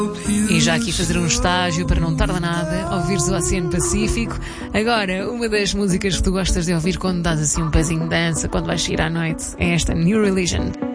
E já aqui fazer um estágio para não tarda nada, ouvires o Oceano Pacífico. Agora, uma das músicas que tu gostas de ouvir quando dás assim um pezinho de dança, quando vais sair à noite, é esta New Religion.